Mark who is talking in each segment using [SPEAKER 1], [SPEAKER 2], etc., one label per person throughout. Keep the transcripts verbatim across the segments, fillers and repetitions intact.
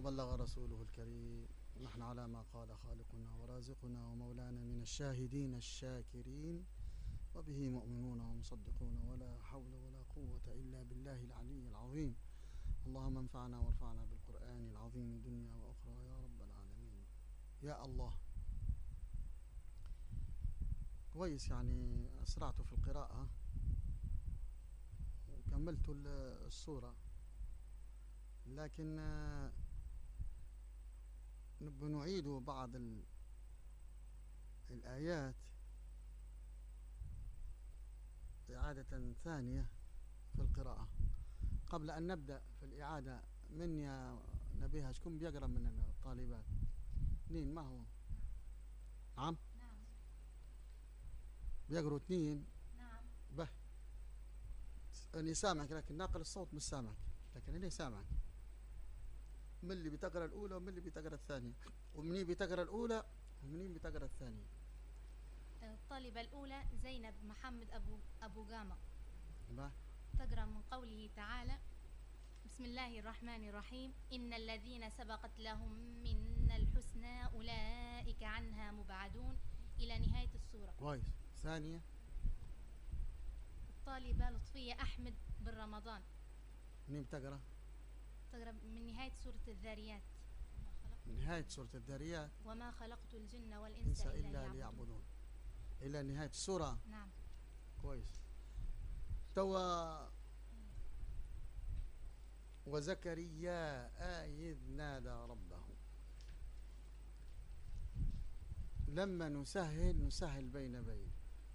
[SPEAKER 1] وبلغ رسوله الكريم. نحن على ما قال خالقنا ورازقنا ومولانا من الشاهدين الشاكرين، وبه مؤمنون ومصدقون، ولا حول ولا قوة إلا بالله العلي العظيم. اللهم انفعنا وارفعنا بالقرآن العظيم دنيا وأخرى يا رب العالمين يا الله. كويس، يعني أسرعت في القراءة وكملت السورة، لكن نعيد بعض الآيات إعادة ثانية في القراءة. قبل أن نبدأ في الإعادة، من يا نبيها شكون بيقرأ من الطالبات؟ اثنين، ما هو؟ نعم
[SPEAKER 2] نعم
[SPEAKER 1] بيقروا اثنين.
[SPEAKER 2] نعم
[SPEAKER 1] به أني سامعك، لكن ناقل الصوت مش سامعك، لكن أنا سامعك. من اللي بتقرأ الأولى ومن اللي بتقرأ الثانية، ومنين بتقرأ الأولى ومنين بتقرأ الثانية؟
[SPEAKER 2] الطالبة الأولى زينب محمد أبو أبو جامع
[SPEAKER 1] به
[SPEAKER 2] تقرأ من قوله تعالى: بسم الله الرحمن الرحيم، إن الذين سبقت لهم منا الحسنى أولئك عنها مبعدون، إلى نهاية السورة.
[SPEAKER 1] كويس. ثانية
[SPEAKER 2] الطالبة لطفية أحمد بن رمضان
[SPEAKER 1] منين بتقرأ؟
[SPEAKER 2] تقرأ من نهاية سورة الذاريات،
[SPEAKER 1] نهاية سورة الذاريات،
[SPEAKER 2] وما خلقت الجن والإنس
[SPEAKER 1] إنس
[SPEAKER 2] إلا,
[SPEAKER 1] إلا
[SPEAKER 2] ليعبدون.
[SPEAKER 1] ليعبدون، إلى نهاية السورة.
[SPEAKER 2] نعم.
[SPEAKER 1] كويس. توا وزكريا إذ نادى ربه. لما نسهل نسهل بين بين،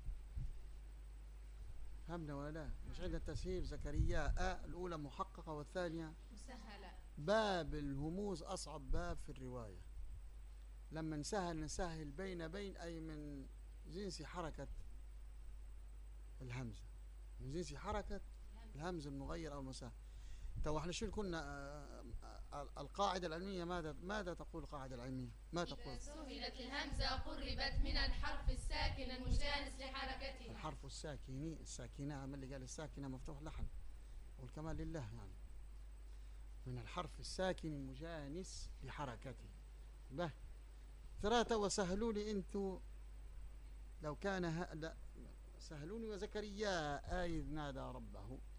[SPEAKER 1] فهمنا ولا لا؟ مش عندنا التسهيل. زكريا آ الأولى محققة والثانية
[SPEAKER 2] مسهلة.
[SPEAKER 1] باب الهموز أصعب باب في الرواية. لما نسهل نسهل بين بين، أي من جنس حركة الهمزة، من جنس حركة الهمز المغير أو المسهل. تو احنا شو كنا القاعدة العلمية؟ ماذا ماذا تقول القاعدة العلمية؟ ما تقول؟
[SPEAKER 3] إذا سهلت الهمزة قربت من الحرف الساكن المجانس لحركتها.
[SPEAKER 1] الحرف الساكن الساكنة، من اللي قال الساكنة مفتوح لحن، والكمال لله، يعني من الحرف الساكن المجانس لحركته. به ثلاثة. وسهلوا لي انتو لو كان ه... لا سهلوني. وزكريا إذ نادى ربه.